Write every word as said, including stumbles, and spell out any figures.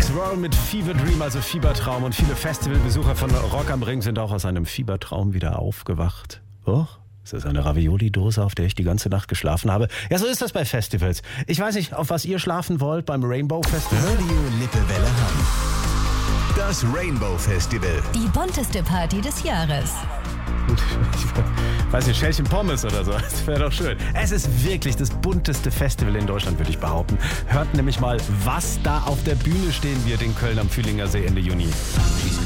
Roll mit Fever Dream, also Fiebertraum. Und viele Festivalbesucher von Rock am Ring sind auch aus einem Fiebertraum wieder aufgewacht. Oh, ist das eine Ravioli-Dose, auf der ich die ganze Nacht geschlafen habe? Ja, so ist das bei Festivals. Ich weiß nicht, auf was ihr schlafen wollt beim Rainbow Festival. Radio Lippewelle Hamm. Das Rainbow Festival. Die bunteste Party des Jahres. Ich weiß nicht, Schälchen Pommes oder so. Das wäre doch schön. Es ist wirklich das bunteste Festival in Deutschland, würde ich behaupten. Hört nämlich mal, was da auf der Bühne stehen wird in Köln am Fühlinger See Ende Juni.